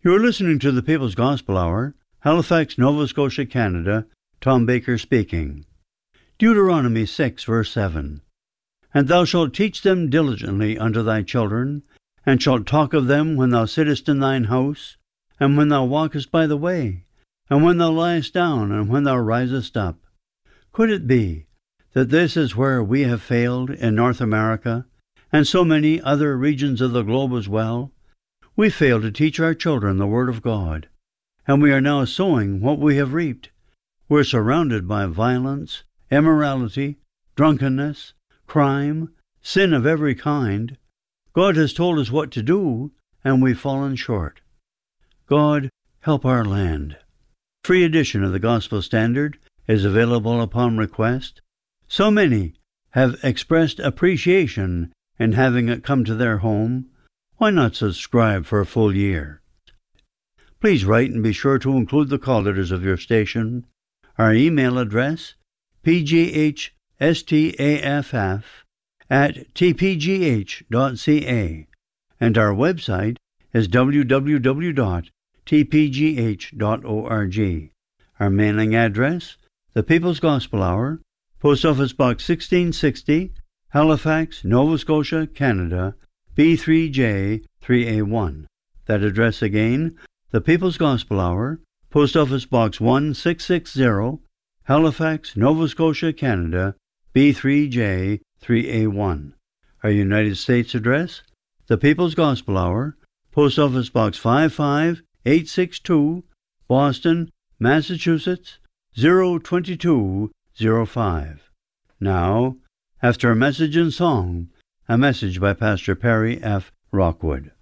You're listening to the People's Gospel Hour, Halifax, Nova Scotia, Canada. Tom Baker speaking. Deuteronomy 6, verse 7. And thou shalt teach them diligently unto thy children, and shalt talk of them when thou sittest in thine house, and when thou walkest by the way, and when thou liest down, and when thou risest up. Could it be that this is where we have failed in North America, and so many other regions of the globe as well? We fail to teach our children the Word of God, and we are now sowing what we have reaped. We're surrounded by violence, immorality, drunkenness, crime, sin of every kind. God has told us what to do, and we've fallen short. God, help our land. Free edition of the Gospel Standard is available upon request. So many have expressed appreciation in having it come to their home. Why not subscribe for a full year? Please write and be sure to include the call letters of your station. Our email address, pghstaff@tpgh.ca, and our website is www.tpgh.org. Our mailing address, The People's Gospel Hour, Post Office Box 1660, Halifax, Nova Scotia, Canada, B3J 3A1. That address again, The People's Gospel Hour, Post Office Box 1660, Halifax, Nova Scotia, Canada, B3J 3A1. Our United States address, The People's Gospel Hour, Post Office Box 55862, Boston, Massachusetts, 02205. Now, after a message and song, a message by Pastor Perry F. Rockwood.